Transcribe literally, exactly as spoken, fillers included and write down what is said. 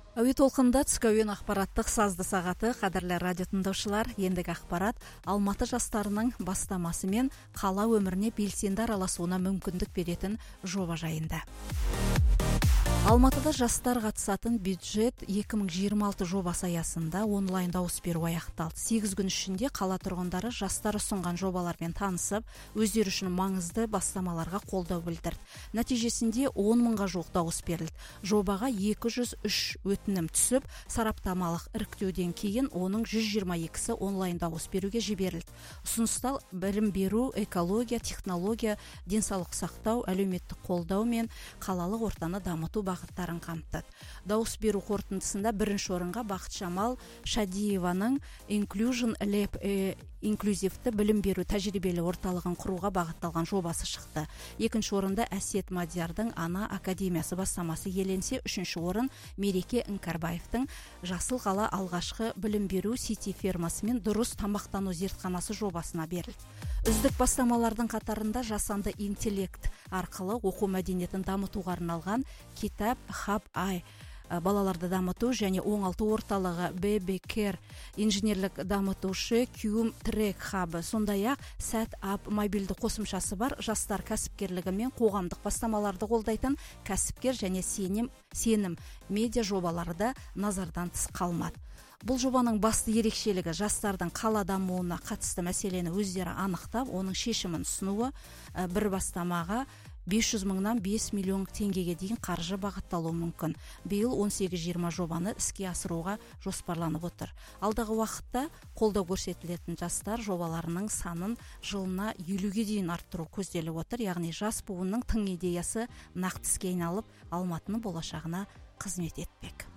Әуе толқында түскі әуен ақпараттық сазды сағаты. Қадірлі радио тыңдаушылар, ендігі ақпарат Алматы жастарының бастамасымен қала өміріне белсенді араласуына мүмкіндік беретін жоба жайында. Алматыда жастар қатысатын бюджет екі мың жиырма алты жобасы аясында онлайн дауыс беру аяқталды. сегіз күн ішінде қала тұрғындары жастар ұсынған жобалармен танысып, өздері үшін маңызды бастамаларға қолдау білдірді. Нәтижесінде он мыңға жуық дауыс берілді. Жобаға екі жүз үш өтінім түсіп, сараптамалық іріктеуден кейін оның жүз жиырма екісі онлайн дауыс беруге жіберілді. Ұсыныстар білім беру, экология, технология, денсаулық сақтау, әлеуметтік қолдау мен қалалық ортаны дамыту бағыттарын қамтыды. Дауыс беру қорытындысында бірінші орынға Бақытжамал Шадиеваның Inclusion Lab э, инклюзивті білім беру тәжірибелі орталығын құруға бағытталған жобасы шықты. Екінші орында Әсет Мадиярдың Ана академиясы бастамасы еленсе, үшінші орын Мереке Іңкәрбаевтың Жасыл қала алғашқы білім беру сити фермасы мен дұрыс тамақтану зертханасы жобасына берілді. Үздік бастамалардың қатарында жасанды интеллект арқылы оқу мәдениетін дамытуға арналған Китап Хаб Ай, балаларды дамыту және оңалту орталығы Бебекер, инженерлік дамытушы Кюм Трек хабы, сондай-ақ Сәт Ап мобильді қосымшасы бар. Жастар кәсіпкерлігі мен қоғамдық бастамаларды қолдайтын кәсіпкер және сенім, сенім медиа жобалары да назардан тыс қалмады. Бұл жобаның басты ерекшелігі жастардың қала дамуына қатысты мәселені өздері анықтап, оның шешімін ұсынуы. Бір бастамаға бес жүз мыңнан бес миллион теңгеге дейін қаржы бағытталуы мүмкін. Биыл он сегіз жиырма жобаны іске асыруға жоспарланып отыр. Алдағы уақытта қолдау көрсетілетін жастар жобаларының санын жылына елуге дейін арттыру көзделіп отыр. Яғни жас буынның тың идеясы нақты іске айналып, Алматының болашағына қызмет етпек.